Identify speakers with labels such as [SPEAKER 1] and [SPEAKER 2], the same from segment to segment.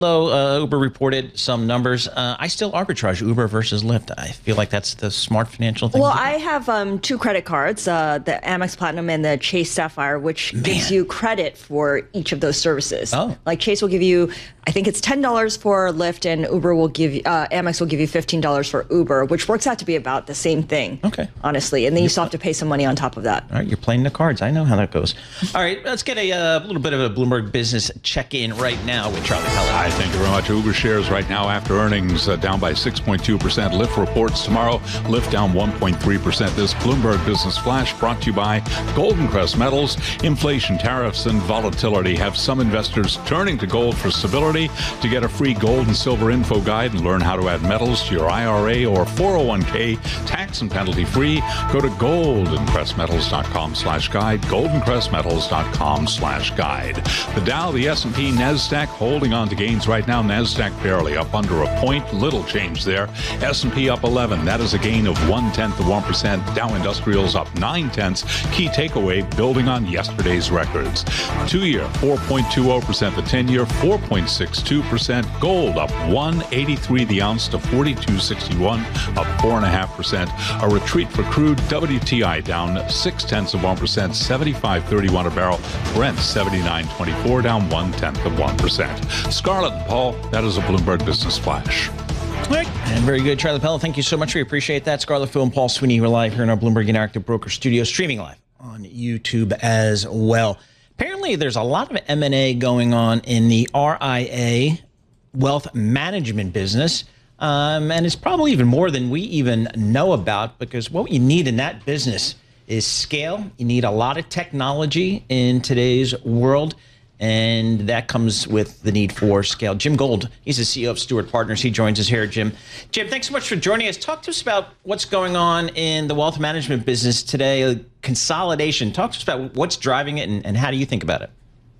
[SPEAKER 1] Though Uber reported some numbers, I still arbitrage Uber versus Lyft. I feel like that's the smart financial thing.
[SPEAKER 2] Well, I have two credit cards, the Amex Platinum and the Chase Sapphire, which gives you credit for each of those services.
[SPEAKER 1] Oh.
[SPEAKER 2] Like Chase will give you, I think it's $10 for Lyft, and Uber will give you, Amex will give you $15 for Uber, which works out to be about the same thing.
[SPEAKER 1] Okay.
[SPEAKER 2] Honestly, and then you still have to pay some money on top of that.
[SPEAKER 1] All right, you're playing the cards. I know how that goes. All right, let's get a little bit of a Bloomberg Business check-in right now with Charlie Pellet.
[SPEAKER 3] Thank you very much. Uber shares right now after earnings down by 6.2%. Lyft reports tomorrow. Lyft down 1.3%. This Bloomberg Business Flash brought to you by Golden Crest Metals. Inflation, tariffs, and volatility have some investors turning to gold for stability. To get a free gold and silver info guide and learn how to add metals to your IRA or 401k tax and penalty free, go to goldencrestmetals.com/guide, goldencrestmetals.com/guide. The Dow, the S&P, NASDAQ holding on to gains right now. NASDAQ barely up under a point. Little change there. S&P up 11. That is a gain of 0.1%. Dow Industrials up 0.9. Key takeaway, building on yesterday's records. 2-year, 4.20%. The 10-year, 4.62%. Gold up 183 the ounce to 42.61, up 4.5%. A retreat for crude. WTI down 0.6%, 75.31 a barrel. Brent 79.24, down 0.1%. Scarlett and Paul, that is a Bloomberg Business Flash.
[SPEAKER 1] Right. And very good, Charlie Pellet. Thank you so much. We appreciate that. Scarlett, Phil, and Paul Sweeney. We're live here in our Bloomberg Interactive Broker Studio, streaming live on YouTube as well. Apparently, there's a lot of M&A going on in the RIA wealth management business. And it's probably even more than we even know about, because what you need in that business is scale. You need a lot of technology in today's world, and that comes with the need for scale. Jim Gold, he's the CEO of Stewart Partners. He joins us here, Jim. Jim, thanks so much for joining us. Talk to us about what's going on in the wealth management business today, consolidation. Talk to us about what's driving it, and how do you think about it?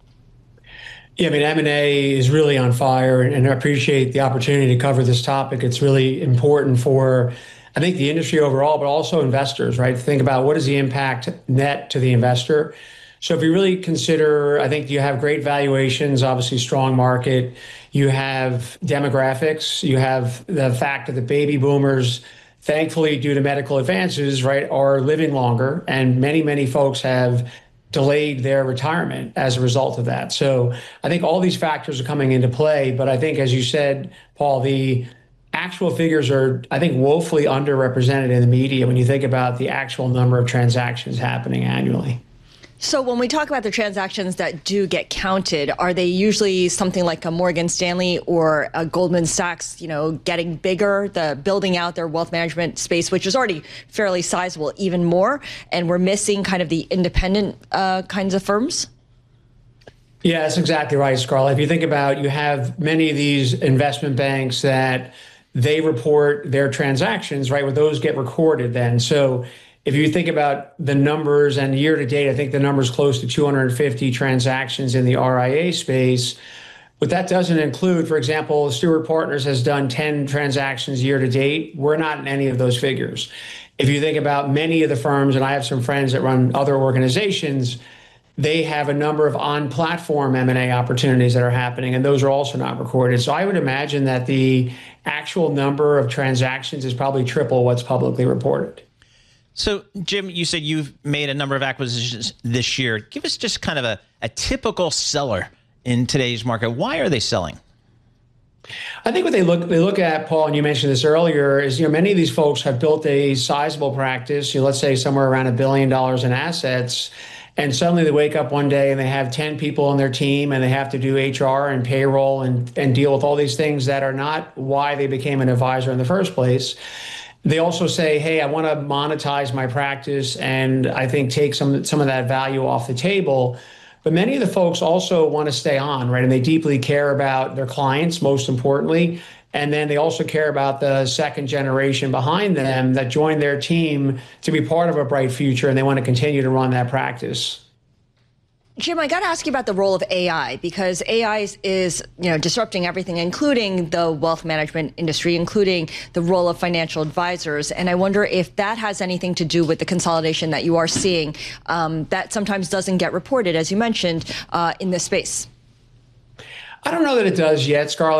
[SPEAKER 4] Yeah, I mean, M&A is really on fire, and I appreciate the opportunity to cover this topic. It's really important for, I think, the industry overall, but also investors, right? Think about what is the impact net to the investor. So if you really consider, I think you have great valuations, obviously strong market, you have demographics, you have the fact that the baby boomers, thankfully due to medical advances, right, are living longer, and many, many folks have delayed their retirement as a result of that. So I think all these factors are coming into play, but I think, as you said, Paul, the actual figures are, I think, woefully underrepresented in the media when you think about the actual number of transactions happening annually.
[SPEAKER 2] So when we talk about the transactions that do get counted, are they usually something like a Morgan Stanley or a Goldman Sachs, getting bigger, building out their wealth management space, which is already fairly sizable, even more, and we're missing kind of the independent kinds of firms?
[SPEAKER 4] Yeah, that's exactly right, Scarlett. If you think about, you have many of these investment banks that they report their transactions, right, where those get recorded then. So if you think about the numbers, and year to date, I think the number is close to 250 transactions in the RIA space. But that doesn't include, for example, Stewart Partners has done 10 transactions year to date. We're not in any of those figures. If you think about many of the firms, and I have some friends that run other organizations, they have a number of on-platform M&A opportunities that are happening, and those are also not recorded. So I would imagine that the actual number of transactions is probably triple what's publicly reported.
[SPEAKER 1] So, Jim, you said you've made a number of acquisitions this year. Give us just kind of a typical seller in today's market. Why are they selling?
[SPEAKER 4] I think what they look at, Paul, and you mentioned this earlier, is many of these folks have built a sizable practice. Let's say somewhere around $1 billion in assets, and suddenly they wake up one day and they have 10 people on their team, and they have to do HR and payroll and deal with all these things that are not why they became an advisor in the first place. They also say, hey, I want to monetize my practice and I think take some of that value off the table. But many of the folks also want to stay on, right? And they deeply care about their clients, most importantly. And then they also care about the second generation behind them that joined their team to be part of a bright future, and they want to continue to run that practice.
[SPEAKER 2] Jim, I got to ask you about the role of AI, because AI is disrupting everything, including the wealth management industry, including the role of financial advisors. And I wonder if that has anything to do with the consolidation that you are seeing that sometimes doesn't get reported, as you mentioned, in this space.
[SPEAKER 4] I don't know that it does yet, Scarlett.